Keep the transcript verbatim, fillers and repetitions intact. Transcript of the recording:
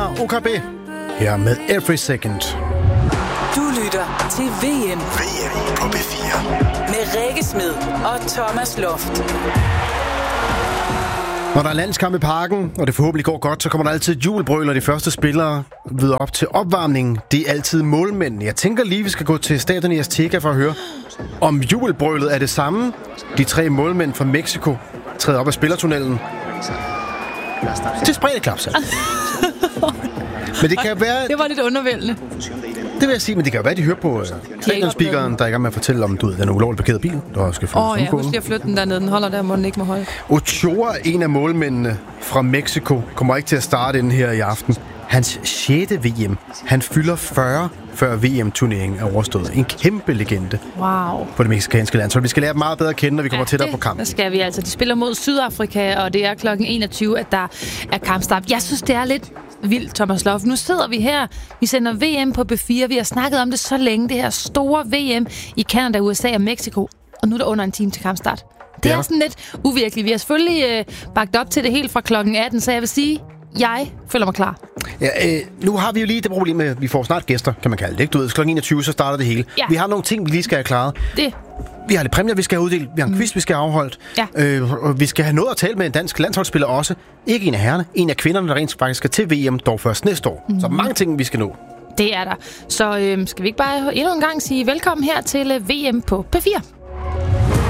var O K B her med Every Second. Du lytter til V M. V M på B fire. Med Rikke Smed og Thomas Loft. Når der er landskamp i parken, og det forhåbentlig går godt, så kommer der altid jubelbrøl, og de første spillere videre op til opvarmningen. Det er altid målmænd. Jeg tænker lige, vi skal gå til stadion i Azteca for at høre, om jubelbrølet er det samme. De tre målmænd fra Mexico træder op af spillertunnelen til spredteklaps. Men det kan være... Det var lidt undervældende. Det vil jeg sige, men det kan jo være, at de hører på stadionspeakeren, der er i gang med at fortælle om, du ved, den ulovligt parkerede bil, der skal flyttes. Åh oh, ja, husk lige at flytte den dernede. Den holder der, hvor den ikke må holde. Ochoa, en af målmændene fra Mexico, kommer ikke til at starte den her i aften. Hans sjette V M. Han fylder fyrre, før V M-turneringen er overstået. En kæmpe legende. Wow. På det mexikanske landshold. Vi skal lære dem meget bedre at kende, når vi kommer ja, tættere det, på kampen. Det skal vi altså. De spiller mod Sydafrika, og det er klokken enogtyve, at der er kampstart. Jeg synes, det er lidt vildt, Thomas Loft. Nu sidder vi her. Vi sender V M på B fire. Vi har snakket om det så længe. Det her store V M i Canada, U S A og Mexico. Og nu er der under en time til kampstart. Det er, er sådan lidt uvirkeligt. Vi har selvfølgelig øh, bagt op til det helt fra klokken atten, så jeg vil sige, jeg føler mig klar. Ja, øh, nu har vi jo lige det problem med, at vi får snart gæster, kan man kalde det. Ikke? Du ved, klokken enogtyve, så starter det hele. Ja. Vi har nogle ting, vi lige skal have klaret. Det. Vi har lidt præmier, vi skal have uddelt. Vi har en mm. quiz, vi skal have afholdt. Ja. Øh, og vi skal have noget at tale med en dansk landsholdsspiller også. Ikke en af herrerne, en af kvinderne, der rent faktisk skal til V M, dog først næste år. Mm. Så mange ting, vi skal nå. Det er der. Så øh, skal vi ikke bare endnu en gang sige velkommen her til V M på P fire.